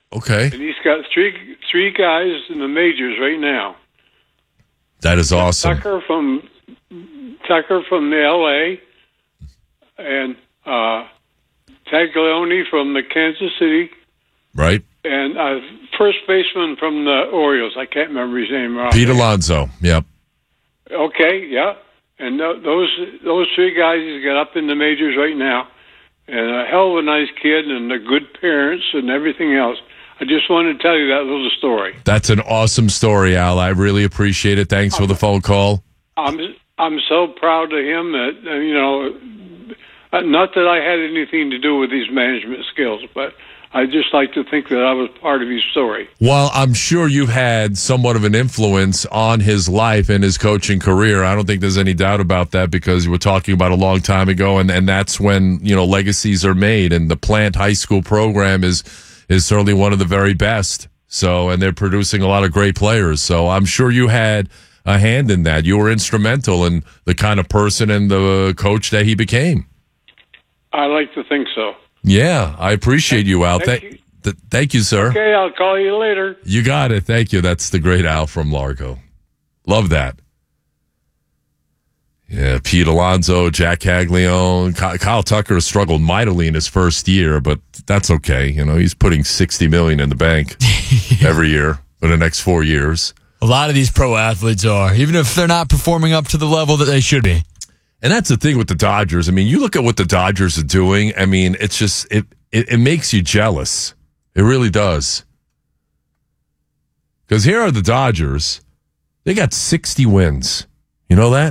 Okay. And he's got three guys in the majors right now. That is awesome. Tucker from the L.A. and Taglioni from the Kansas City. Right. And first baseman from the Orioles. I can't remember his name. Pete Alonso. Yep. Okay, yeah. And those three guys he's got up in the majors right now. And a hell of a nice kid and a good parents and everything else. I just wanted to tell you that little story. That's an awesome story, Al. I really appreciate it. Thanks for the phone call. I'm so proud of him that, not that I had anything to do with these management skills, but I just like to think that I was part of his story. Well, I'm sure you've had somewhat of an influence on his life and his coaching career. I don't think there's any doubt about that because you were talking about a long time ago, and that's when, legacies are made, and the Plant High School program is certainly one of the very best. So, and they're producing a lot of great players. So I'm sure you had a hand in that. You were instrumental in the kind of person and the coach that he became. I like to think so. Yeah, I appreciate you, Al. Thank you, sir. Okay, I'll call you later. You got it. Thank you. That's the great Al from Largo. Love that. Yeah, Pete Alonso, Jack Caglione. Kyle Tucker has struggled mightily in his first year, but that's okay. He's putting $60 million in the bank every year for the next 4 years. A lot of these pro athletes are, even if they're not performing up to the level that they should be. And that's the thing with the Dodgers. I mean, you look at what the Dodgers are doing. I mean, it's just, it makes you jealous. It really does. Because here are the Dodgers. They got 60 wins. You know that?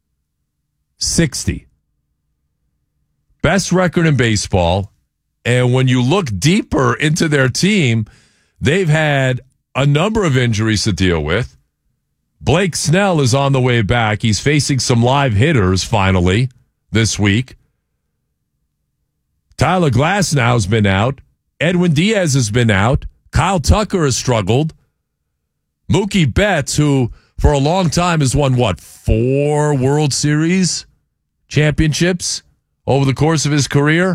60. Best record in baseball. And when you look deeper into their team, they've had a number of injuries to deal with. Blake Snell is on the way back. He's facing some live hitters finally this week. Tyler Glasnow's been out. Edwin Diaz has been out. Kyle Tucker has struggled. Mookie Betts, who for a long time has won, 4 World Series championships over the course of his career?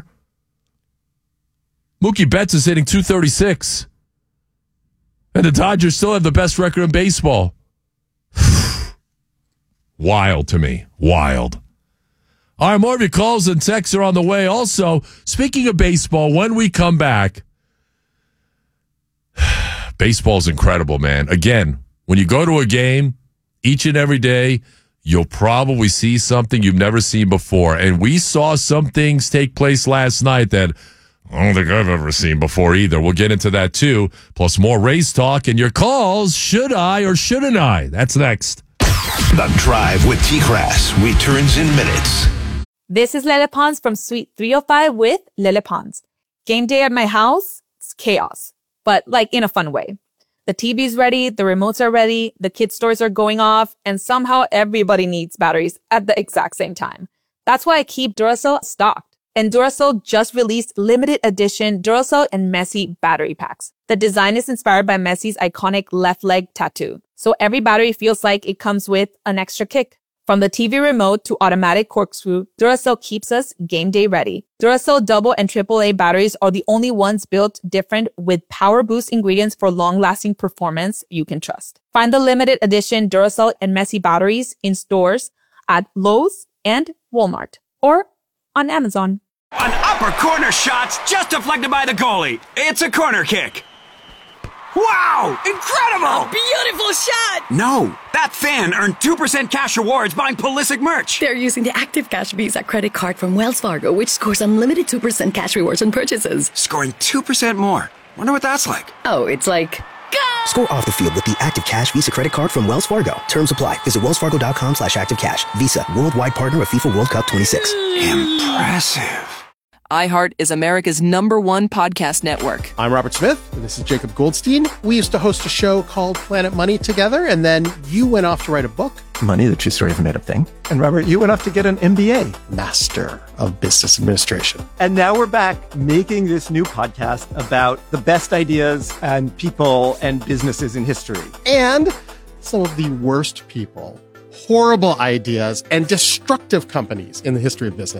Mookie Betts is hitting .236. And the Dodgers still have the best record in baseball. Wild to me. Wild. All right, more of your calls and texts are on the way. Also, speaking of baseball, when we come back, baseball's incredible, man. Again, when you go to a game each and every day, you'll probably see something you've never seen before. And we saw some things take place last night that I don't think I've ever seen before either. We'll get into that too. Plus more race talk and your calls. Should I or shouldn't I? That's next. The Drive with T-Crass returns in minutes. This is Lele Pons from Suite 305 with Lele Pons. Game day at my house, it's chaos, but in a fun way. The TV's ready, the remotes are ready, the kids' toys are going off, and somehow everybody needs batteries at the exact same time. That's why I keep Duracell stocked. And Duracell just released limited edition Duracell and Messi battery packs. The design is inspired by Messi's iconic left leg tattoo. So every battery feels like it comes with an extra kick. From the TV remote to automatic corkscrew, Duracell keeps us game day ready. Duracell double and AAA batteries are the only ones built different with power boost ingredients for long-lasting performance you can trust. Find the limited edition Duracell and Messi batteries in stores at Lowe's and Walmart or on Amazon. An upper corner shot's just deflected by the goalie. It's a corner kick. Wow! Incredible! Beautiful shot! No, that fan earned 2% cash rewards buying Pulisic merch. They're using the Active Cash Visa credit card from Wells Fargo, which scores unlimited 2% cash rewards on purchases. Scoring 2% more. Wonder what that's like. Oh, it's like... Go! Score off the field with the Active Cash Visa credit card from Wells Fargo. Terms apply. Visit wellsfargo.com/activecash. Visa, worldwide partner of FIFA World Cup 26. Impressive. iHeart is America's #1 podcast network. I'm Robert Smith, and this is Jacob Goldstein. We used to host a show called Planet Money together, and then you went off to write a book. Money, the true story of a made-up thing. And Robert, you went off to get an MBA. Master of Business Administration. And now we're back making this new podcast about the best ideas and people and businesses in history. And some of the worst people, horrible ideas, and destructive companies in the history of business.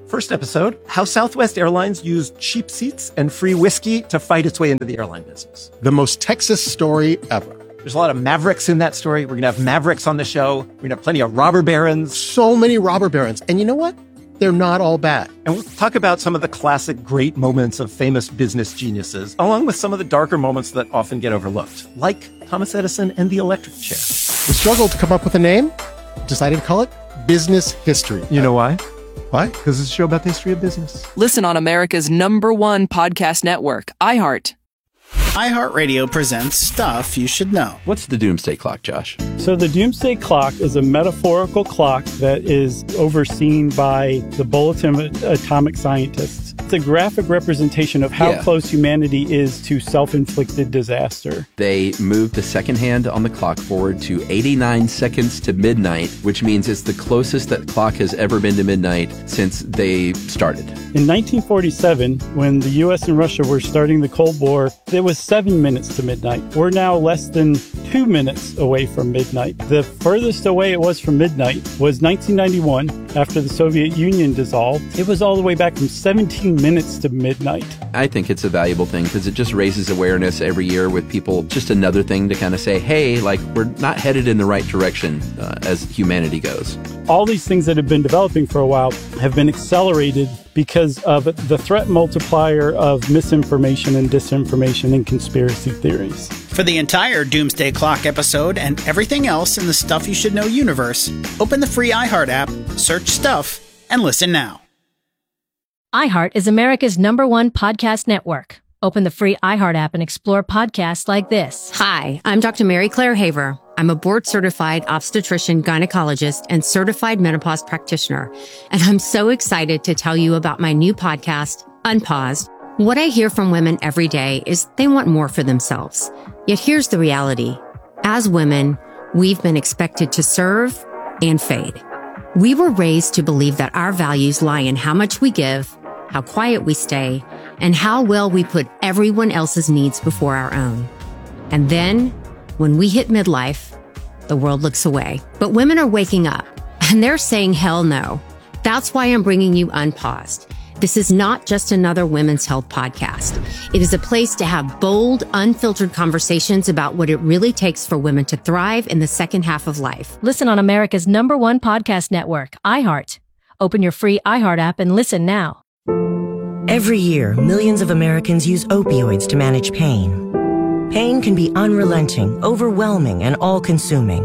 First episode, how Southwest Airlines used cheap seats and free whiskey to fight its way into the airline business. The most Texas story ever. There's a lot of mavericks in that story. We're going to have mavericks on the show. We're going to have plenty of robber barons. So many robber barons. And you know what? They're not all bad. And we'll talk about some of the classic great moments of famous business geniuses, along with some of the darker moments that often get overlooked, like Thomas Edison and the electric chair. We struggled to come up with a name, decided to call it Business History. You know why? Why? Because it's a show about the history of business. Listen on America's #1 podcast network, iHeart. iHeartRadio presents Stuff You Should Know. What's the Doomsday Clock, Josh? So the Doomsday Clock is a metaphorical clock that is overseen by the Bulletin of Atomic Scientists. It's a graphic representation of how close humanity is to self-inflicted disaster. They moved the second hand on the clock forward to 89 seconds to midnight, which means it's the closest that clock has ever been to midnight since they started. In 1947, when the U.S. and Russia were starting the Cold War, it was 7 minutes to midnight. We're now less than 2 minutes away from midnight. The furthest away it was from midnight was 1991, after the Soviet Union dissolved. It was all the way back from 17 minutes to midnight. I think it's a valuable thing because it just raises awareness every year with people. Just another thing to kind of say, hey, like, we're not headed in the right direction as humanity goes. All these things that have been developing for a while have been accelerated because of the threat multiplier of misinformation and disinformation and conspiracy theories. For the entire Doomsday Clock episode and everything else in the Stuff You Should Know universe, open the free iHeart app, search Stuff, and listen now. iHeart is America's #1 podcast network. Open the free iHeart app and explore podcasts like this. Hi, I'm Dr. Mary Claire Haver. I'm a board-certified obstetrician, gynecologist, and certified menopause practitioner. And I'm so excited to tell you about my new podcast, Unpaused. What I hear from women every day is they want more for themselves. Yet here's the reality. As women, we've been expected to serve and fade. We were raised to believe that our values lie in how much we give, how quiet we stay, and how well we put everyone else's needs before our own. And then, when we hit midlife, the world looks away. But women are waking up, and they're saying hell no. That's why I'm bringing you Unpaused. This is not just another women's health podcast. It is a place to have bold, unfiltered conversations about what it really takes for women to thrive in the second half of life. Listen on America's #1 podcast network, iHeart. Open your free iHeart app and listen now. Every year, millions of Americans use opioids to manage pain. Pain can be unrelenting, overwhelming, and all-consuming.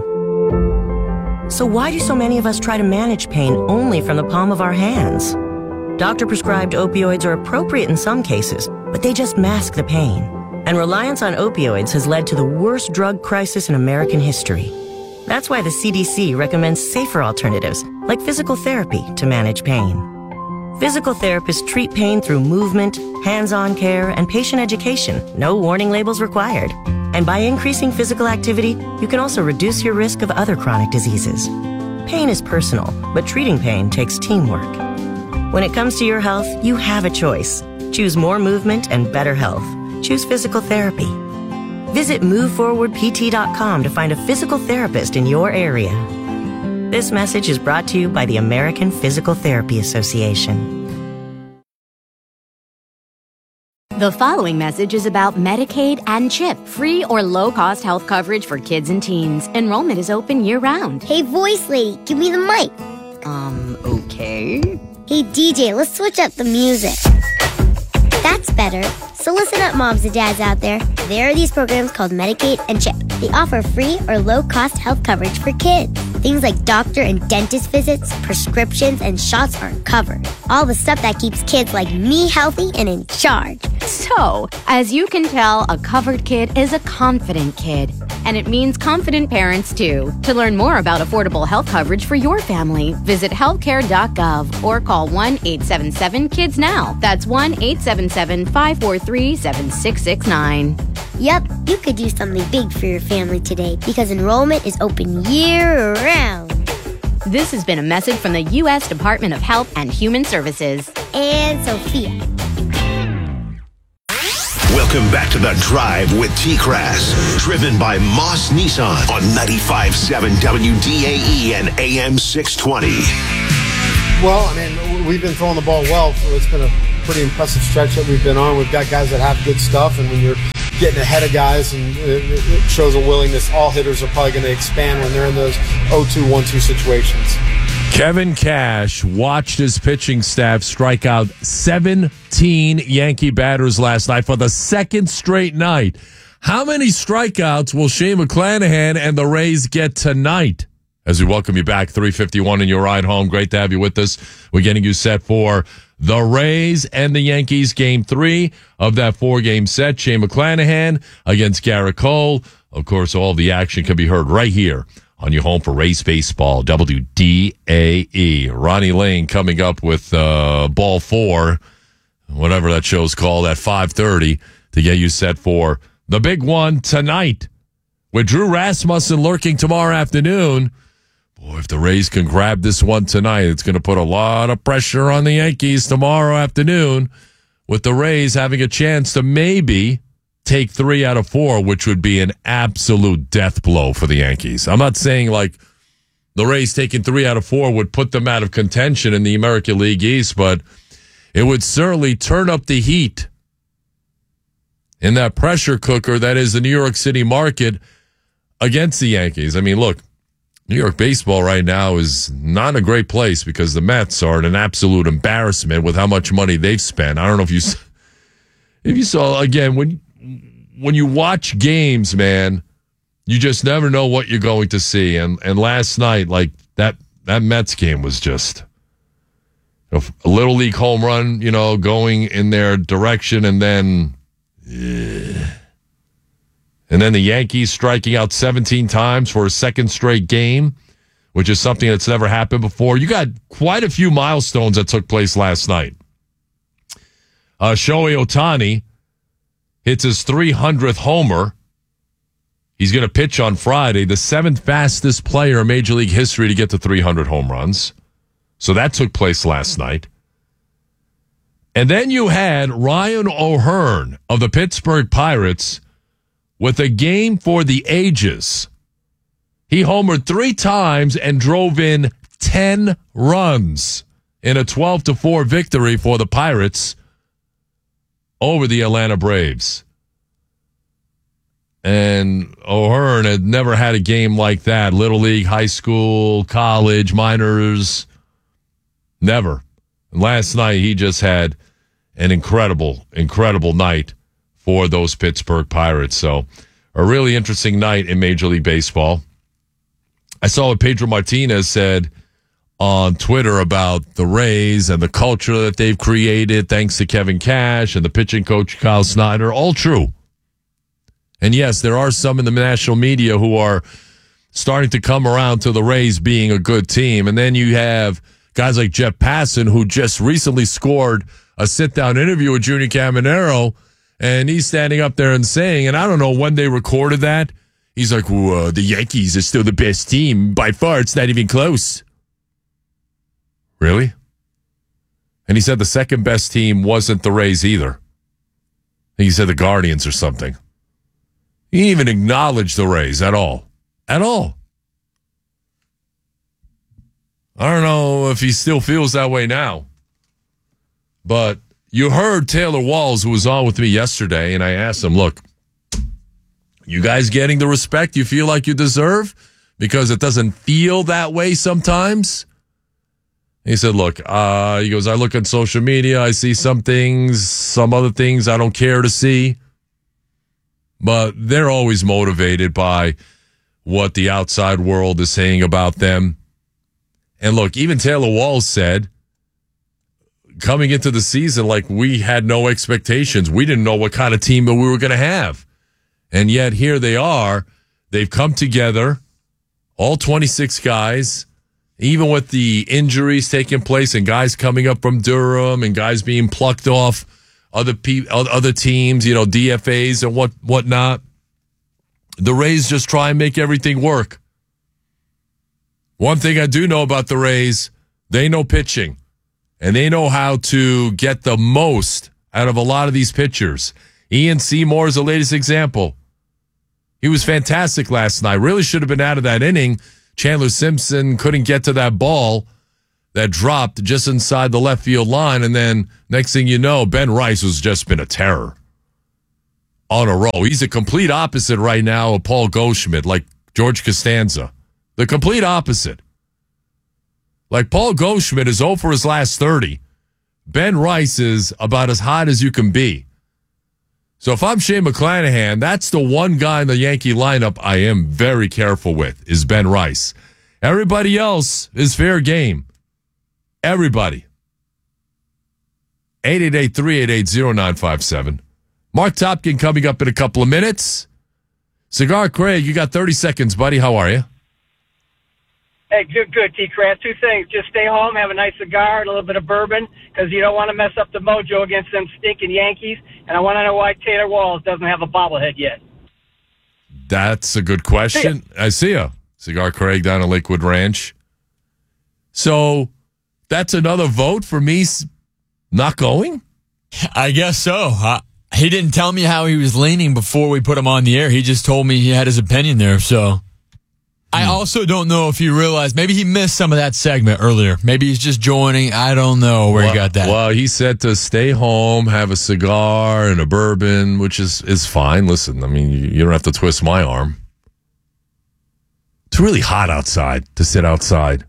So why do so many of us try to manage pain only from the palm of our hands? Doctor-prescribed opioids are appropriate in some cases, but they just mask the pain. And reliance on opioids has led to the worst drug crisis in American history. That's why the CDC recommends safer alternatives, like physical therapy, to manage pain. Physical therapists treat pain through movement, hands-on care, and patient education. No warning labels required. And by increasing physical activity, you can also reduce your risk of other chronic diseases. Pain is personal, but treating pain takes teamwork. When it comes to your health, you have a choice. Choose more movement and better health. Choose physical therapy. Visit MoveForwardPT.com to find a physical therapist in your area. This message is brought to you by the American Physical Therapy Association. The following message is about Medicaid and CHIP, free or low-cost health coverage for kids and teens. Enrollment is open year-round. Hey, voice lady, give me the mic. Okay. Hey, DJ, let's switch up the music. That's better. So listen up, moms and dads out there. There are these programs called Medicaid and CHIP. They offer free or low-cost health coverage for kids. Things like doctor and dentist visits, prescriptions, and shots are covered. All the stuff that keeps kids like me healthy and in charge. So, as you can tell, a covered kid is a confident kid. And it means confident parents, too. To learn more about affordable health coverage for your family, visit healthcare.gov or call 1-877-KIDS-NOW. That's 1-877-543-7669. Yep, you could do something big for your family today because enrollment is open year-round. This has been a message from the U.S. Department of Health and Human Services. And Sophia. Welcome back to The Drive with T-Crass, driven by Moss Nissan on 95.7 WDAE and AM 620. Well, I mean, we've been throwing the ball well. So it's been a pretty impressive stretch that we've been on. We've got guys that have good stuff, and when you're getting ahead of guys, and it shows a willingness. All hitters are probably going to expand when they're in those 0-2, 1-2 situations. Kevin Cash watched his pitching staff strike out 17 Yankee batters last night for the second straight night. How many strikeouts will Shane McClanahan and the Rays get tonight? As we welcome you back, 3:51 in your ride home. Great to have you with us. We're getting you set for the Rays and the Yankees, Game 3 of that 4-game set. Shane McClanahan against Garrett Cole. Of course, all the action can be heard right here on your home for Rays Baseball, WDAE. Ronnie Lane coming up with Ball 4, whatever that show's called, at 5:30 to get you set for the big one tonight. With Drew Rasmussen lurking tomorrow afternoon, boy, if the Rays can grab this one tonight, it's going to put a lot of pressure on the Yankees tomorrow afternoon, with the Rays having a chance to maybe take 3 out of 4, which would be an absolute death blow for the Yankees. I'm not saying like the Rays taking 3 out of 4 would put them out of contention in the American League East, but it would certainly turn up the heat in that pressure cooker that is the New York City market against the Yankees. I mean, look, New York baseball right now is not a great place because the Mets are an absolute embarrassment with how much money they've spent. I don't know if you saw, again, when you watch games, man, you just never know what you're going to see. And last night, like that Mets game was just a little league home run, going in their direction, and then the Yankees striking out 17 times for a second straight game, which is something that's never happened before. You got quite a few milestones that took place last night. Shohei Ohtani hits his 300th homer. He's going to pitch on Friday, the 7th fastest player in Major League history to get to 300 home runs. So that took place last night. And then you had Ryan O'Hearn of the Pittsburgh Pirates with a game for the ages. He homered 3 times and drove in 10 runs in a 12-4 victory for the Pirates over the Atlanta Braves. And O'Hearn had never had a game like that. Little league, high school, college, minors. Never. And last night, he just had an incredible, incredible night for those Pittsburgh Pirates. So a really interesting night in Major League Baseball. I saw what Pedro Martinez said on Twitter about the Rays and the culture that they've created thanks to Kevin Cash and the pitching coach Kyle Snyder. All true. And yes, there are some in the national media who are starting to come around to the Rays being a good team. And then you have guys like Jeff Passan, who just recently scored a sit-down interview with Junior Caminero, and he's standing up there and saying, and I don't know when they recorded that, he's like, the Yankees are still the best team. By far, it's not even close. Really? And he said the second best team wasn't the Rays either. He said the Guardians or something. He didn't even acknowledge the Rays at all. At all. I don't know if he still feels that way now. But you heard Taylor Walls, who was on with me yesterday, and I asked him, look, you guys getting the respect you feel like you deserve? Because it doesn't feel that way sometimes. He said, look, he goes, I look on social media, I see some things, some other things I don't care to see. But they're always motivated by what the outside world is saying about them. And look, even Taylor Walls said, coming into the season, like, we had no expectations. We didn't know what kind of team that we were going to have. And yet here they are. They've come together, all 26 guys, even with the injuries taking place and guys coming up from Durham and guys being plucked off other teams, DFAs and whatnot. The Rays just try and make everything work. One thing I do know about the Rays, they know pitching. And they know how to get the most out of a lot of these pitchers. Ian Seymour is the latest example. He was fantastic last night. Really should have been out of that inning. Chandler Simpson couldn't get to that ball that dropped just inside the left field line, and then next thing you know, Ben Rice has just been a terror on a roll. He's a complete opposite right now of Paul Goldschmidt, like George Costanza. The complete opposite. Like Paul Goldschmidt is 0 for his last 30. Ben Rice is about as hot as you can be. So if I'm Shane McClanahan, that's the one guy in the Yankee lineup I am very careful with, is Ben Rice. Everybody else is fair game. Everybody. 888-388-0957. Mark Topkin coming up in a couple of minutes. Cigar Craig, you got 30 seconds, buddy. How are you? Hey, good, T-Crass. Two things. Just stay home, have a nice cigar and a little bit of bourbon, because you don't want to mess up the mojo against them stinking Yankees. And I want to know why Taylor Walls doesn't have a bobblehead yet. That's a good question. I see ya. Cigar Craig down at Lakewood Ranch. So that's another vote for me not going? I guess so. He didn't tell me how he was leaning before we put him on the air. He just told me he had his opinion there, so... I also don't know if he realized, maybe he missed some of that segment earlier. Maybe he's just joining. I don't know where he got that. Well, he said to stay home, have a cigar and a bourbon, which is fine. Listen, I mean, you don't have to twist my arm. It's really hot outside to sit outside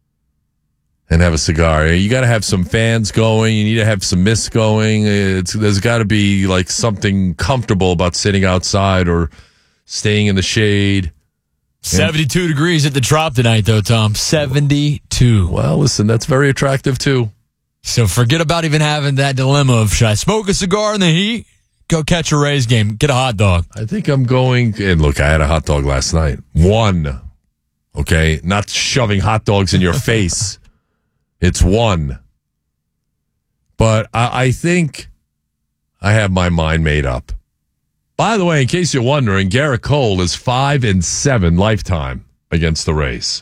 and have a cigar. You got to have some fans going. You need to have some mist going. There's got to be like something comfortable about sitting outside or staying in the shade. 72 degrees at the Trop tonight, though, Tom. 72. Well, listen, that's very attractive, too. So forget about even having that dilemma of, should I smoke a cigar in the heat? Go catch a Rays game. Get a hot dog. I think I'm going, and look, I had a hot dog last night. One. Okay? Not shoving hot dogs in your face. It's one. But I think I have my mind made up. By the way, in case you're wondering, Garrett Cole is 5-7 lifetime against the Rays.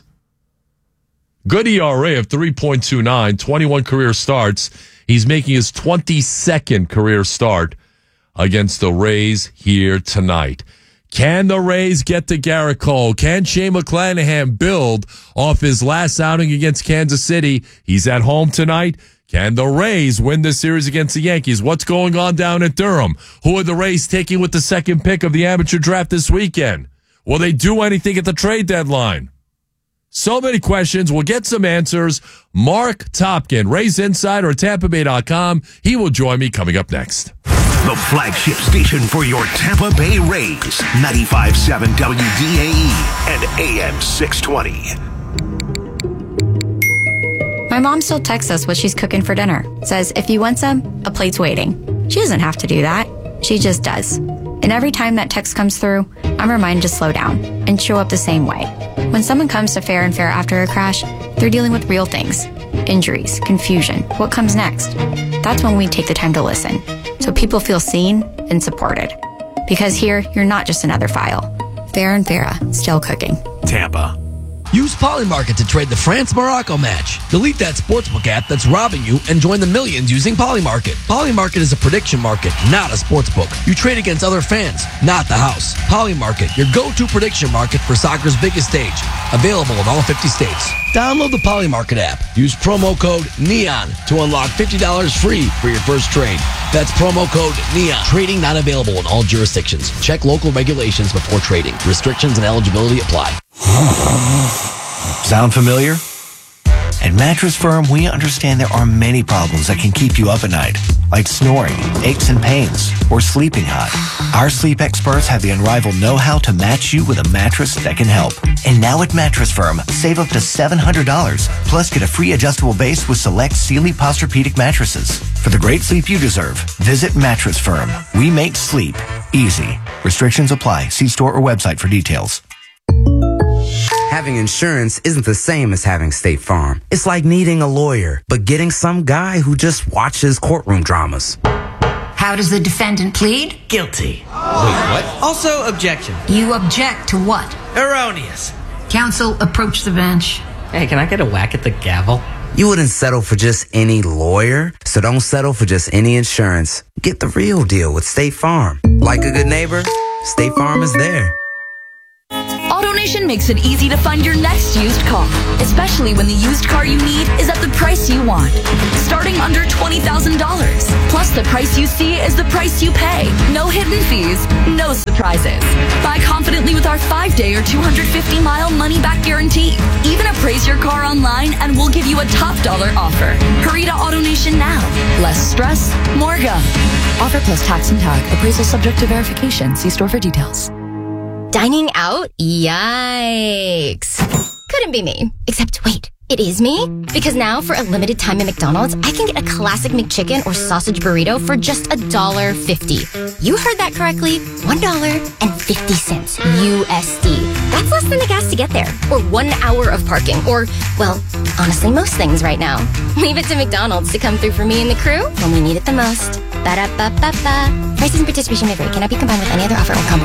Good ERA of 3.29, 21 career starts. He's making his 22nd career start against the Rays here tonight. Can the Rays get to Garrett Cole? Can Shane McClanahan build off his last outing against Kansas City? He's at home tonight. Can the Rays win this series against the Yankees? What's going on down at Durham? Who are the Rays taking with the second pick of the amateur draft this weekend? Will they do anything at the trade deadline? So many questions. We'll get some answers. Mark Topkin, Rays Insider at TampaBay.com. He will join me coming up next. The flagship station for your Tampa Bay Rays. 95.7 WDAE and AM 620. My mom still texts us what she's cooking for dinner. Says, if you want some, a plate's waiting. She doesn't have to do that. She just does. And every time that text comes through, I'm reminded to slow down and show up the same way. When someone comes to Fair and Fair after a crash, they're dealing with real things. Injuries, confusion, what comes next. That's when we take the time to listen, so people feel seen and supported. Because here, you're not just another file. Fair and Fair, still cooking. Tampa. Use Polymarket to trade the France-Morocco match. Delete that sportsbook app that's robbing you and join the millions using Polymarket. Polymarket is a prediction market, not a sportsbook. You trade against other fans, not the house. Polymarket, your go-to prediction market for soccer's biggest stage. Available in all 50 states. Download the Polymarket app. Use promo code NEON to unlock $50 free for your first trade. That's promo code NEON. Trading not available in all jurisdictions. Check local regulations before trading. Restrictions and eligibility apply. Sound familiar? At Mattress Firm, we understand there are many problems that can keep you up at night, like snoring, aches and pains, or sleeping hot. Our sleep experts have the unrivaled know-how to match you with a mattress that can help. And now at Mattress Firm, save up to $700, plus get a free adjustable base with select Sealy Posturepedic mattresses. For the great sleep you deserve, visit Mattress Firm. We make sleep easy. Restrictions apply. See store or website for details. Having insurance isn't the same as having State Farm. It's like needing a lawyer, but getting some guy who just watches courtroom dramas. How does the defendant plead? Guilty. Wait, what? Also, objection. You object to what? Erroneous. Counsel, approach the bench. Hey, can I get a whack at the gavel? You wouldn't settle for just any lawyer, so don't settle for just any insurance. Get the real deal with State Farm. Like a good neighbor, State Farm is there. AutoNation makes it easy to find your next used car, especially when the used car you need is at the price you want. Starting under $20,000. Plus, the price you see is the price you pay. No hidden fees, no surprises. Buy confidently with our 5-day or 250-mile money-back guarantee. Even appraise your car online and we'll give you a top dollar offer. Hurry to AutoNation now. Less stress, more go. Offer plus tax and tag. Appraisal subject to verification. See store for details. Dining out? Yikes. Couldn't be me. Except, wait, it is me? Because now, for a limited time at McDonald's, I can get a classic McChicken or sausage burrito for just $1.50. You heard that correctly. $1.50 USD. That's less than the gas to get there. Or 1 hour of parking. Or, well, honestly, most things right now. Leave it to McDonald's to come through for me and the crew when we need it the most. Ba-da-ba-ba-ba. Prices and participation may vary. Cannot be combined with any other offer or combo.